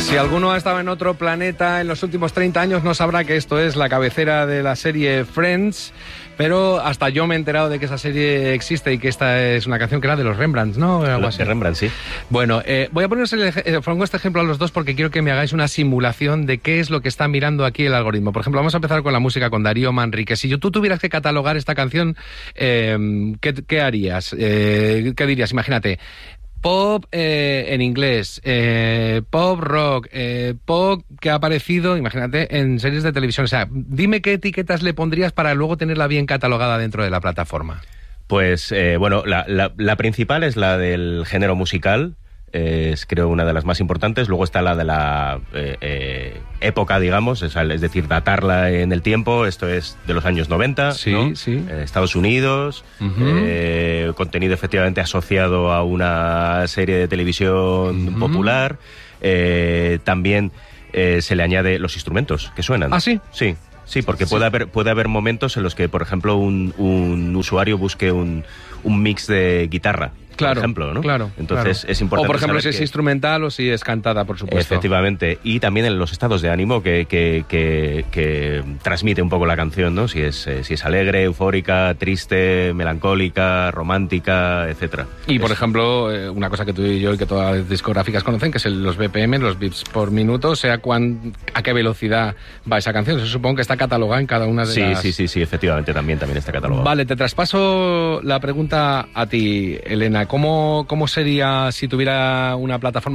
Si alguno ha estado en otro planeta en los últimos 30 años no sabrá que esto es la cabecera de la serie Friends, pero hasta yo me he enterado de que esa serie existe y que esta es una canción que era de los Rembrandts, ¿no? De Rembrandt, sí. Bueno, voy a pongo este ejemplo a los dos porque quiero que me hagáis una simulación de qué es lo que está mirando aquí el algoritmo. Por ejemplo, vamos a empezar con la música, con Darío Manrique. Si tú tuvieras que catalogar esta canción, ¿qué harías? ¿Qué dirías? Imagínate. Pop en inglés, pop rock, pop que ha aparecido, imagínate, en series de televisión. O sea, dime qué etiquetas le pondrías para luego tenerla bien catalogada dentro de la plataforma. Pues, bueno, la principal es la del género musical. Es, creo, una de las más importantes. Luego está la de la época, digamos, es decir, datarla en el tiempo. Esto es de los años 90, sí, ¿no? Sí. Estados Unidos, contenido efectivamente asociado a una serie de televisión popular. También se le añade los instrumentos que suenan. ¿Ah, sí? Sí, porque puede haber momentos en los que, por ejemplo, un usuario busque un mix de guitarra. Claro, por ejemplo, ¿no? Claro. Entonces es importante. O por ejemplo, si es que... instrumental o si es cantada, por supuesto. Efectivamente. Y también en los estados de ánimo que transmite un poco la canción, ¿no? Si es alegre, eufórica, triste, melancólica, romántica, etcétera. Y por ejemplo, una cosa que tú y yo y que todas las discográficas conocen, que es los BPM, los bits por minuto, o sea, a qué velocidad va esa canción. Eso supongo que está catalogada en cada una de las... Sí, efectivamente, también está catalogada. Vale, te traspaso la pregunta a ti, Elena. ¿Cómo sería si tuviera una plataforma